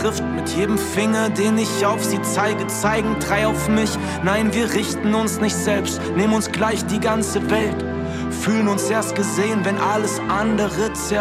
trifft. Mit jedem Finger, den ich auf sie zeige, zeigen 3 auf mich. Nein, wir richten uns nicht selbst, nehmen uns gleich die ganze Welt. Fühlen uns erst gesehen, wenn alles andere zerfällt.